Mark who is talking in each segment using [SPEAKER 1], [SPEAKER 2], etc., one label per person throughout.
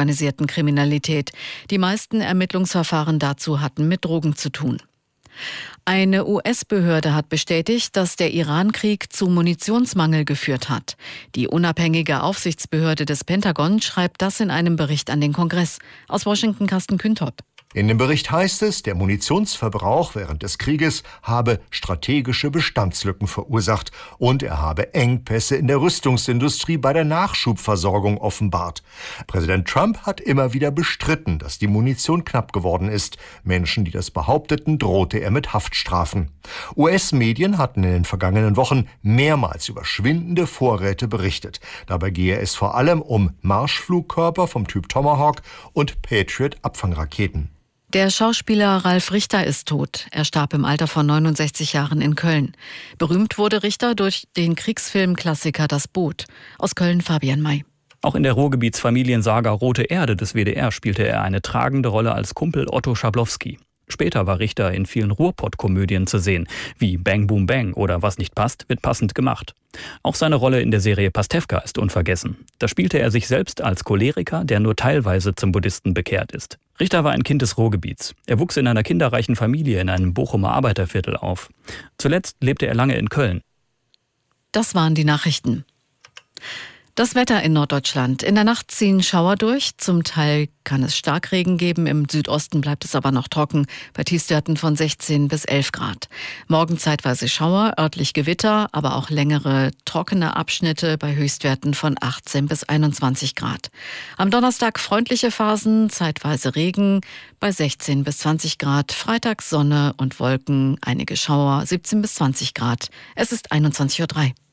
[SPEAKER 1] organisierten Kriminalität. Die meisten Ermittlungsverfahren dazu hatten mit Drogen zu tun. Eine US-Behörde hat bestätigt, dass der Iran-Krieg zu Munitionsmangel geführt hat. Die unabhängige Aufsichtsbehörde des Pentagon schreibt das in einem Bericht an den Kongress. Aus Washington Carsten Küntop.
[SPEAKER 2] In dem Bericht heißt es, der Munitionsverbrauch während des Krieges habe strategische Bestandslücken verursacht und er habe Engpässe in der Rüstungsindustrie bei der Nachschubversorgung offenbart. Präsident Trump hat immer wieder bestritten, dass die Munition knapp geworden ist. Menschen, die das behaupteten, drohte er mit Haftstrafen. US-Medien hatten in den vergangenen Wochen mehrmals über schwindende Vorräte berichtet. Dabei gehe es vor allem um Marschflugkörper vom Typ Tomahawk und Patriot-Abfangraketen.
[SPEAKER 1] Der Schauspieler Ralf Richter ist tot. Er starb im Alter von 69 Jahren in Köln. Berühmt wurde Richter durch den Kriegsfilmklassiker Das Boot. Aus Köln Fabian May.
[SPEAKER 3] Auch in der Ruhrgebietsfamiliensaga Rote Erde des WDR spielte er eine tragende Rolle als Kumpel Otto Schablowski. Später war Richter in vielen Ruhrpott-Komödien zu sehen, wie Bang Boom Bang oder Was nicht passt, wird passend gemacht. Auch seine Rolle in der Serie Pastewka ist unvergessen. Da spielte er sich selbst als Choleriker, der nur teilweise zum Buddhisten bekehrt ist. Richter war ein Kind des Ruhrgebiets. Er wuchs in einer kinderreichen Familie in einem Bochumer Arbeiterviertel auf. Zuletzt lebte er lange in Köln.
[SPEAKER 1] Das waren die Nachrichten. Das Wetter in Norddeutschland. In der Nacht ziehen Schauer durch. Zum Teil kann es Starkregen geben. Im Südosten bleibt es aber noch trocken. Bei Tiefstwerten von 16 bis 11 Grad. Morgen zeitweise Schauer, örtlich Gewitter, aber auch längere trockene Abschnitte bei Höchstwerten von 18 bis 21 Grad. Am Donnerstag freundliche Phasen, zeitweise Regen bei 16 bis 20 Grad. Freitag Sonne und Wolken, einige Schauer, 17 bis 20 Grad. Es ist 21:03 Uhr.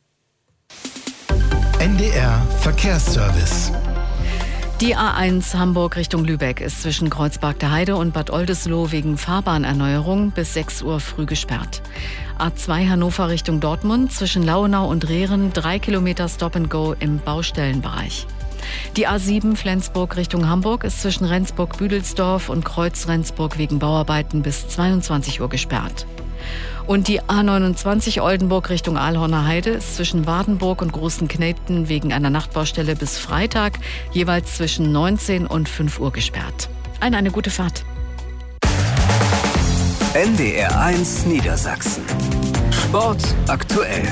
[SPEAKER 4] NDR Verkehrsservice.
[SPEAKER 1] Die A1 Hamburg Richtung Lübeck ist zwischen Kreuzberg der Heide und Bad Oldesloe wegen Fahrbahnerneuerung bis 6 Uhr früh gesperrt. A2 Hannover Richtung Dortmund zwischen Lauenau und Rehren 3 Kilometer Stop-and-Go im Baustellenbereich. Die A7 Flensburg Richtung Hamburg ist zwischen Rendsburg-Büdelsdorf und Kreuz-Rendsburg wegen Bauarbeiten bis 22 Uhr gesperrt. Und die A29 Oldenburg Richtung Aalhorner Heide ist zwischen Wardenburg und Großenkneten wegen einer Nachtbaustelle bis Freitag jeweils zwischen 19 und 5 Uhr gesperrt. Eine gute Fahrt.
[SPEAKER 5] NDR 1 Niedersachsen. Sport aktuell.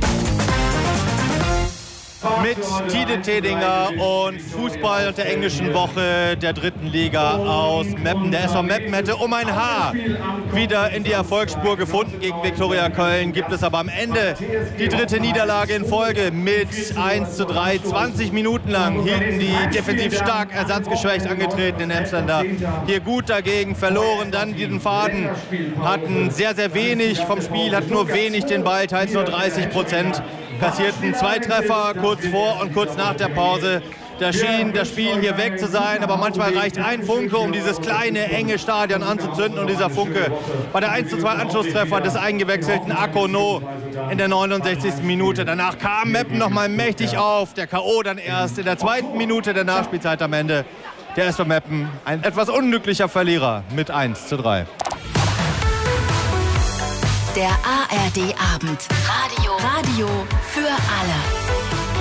[SPEAKER 6] Mit Tide Tedinger und Fußball und der englischen Woche der dritten Liga aus Meppen. Der SV Meppen hätte um ein Haar wieder in die Erfolgsspur gefunden gegen Viktoria Köln. Gibt es aber am Ende die dritte Niederlage in Folge mit 1:3. 20 Minuten lang hielten die defensiv stark ersatzgeschwächt angetretenen Emsländer hier gut dagegen, verloren dann diesen Faden, hatten sehr, sehr wenig vom Spiel, hatten nur wenig den Ball, teils nur 30%. Kassierten 2 Treffer kurz vor und kurz nach der Pause. Da schien das Spiel hier weg zu sein, aber manchmal reicht ein Funke, um dieses kleine, enge Stadion anzuzünden. Und dieser Funke war der 1:2 Anschlusstreffer des eingewechselten Akono in der 69. Minute. Danach kam Meppen noch mal mächtig auf. Der K.O. dann erst in der 2. Minute der Nachspielzeit am Ende. Der SV Meppen ein etwas unglücklicher Verlierer mit 1:3.
[SPEAKER 7] Der ARD-Abend. Radio für alle.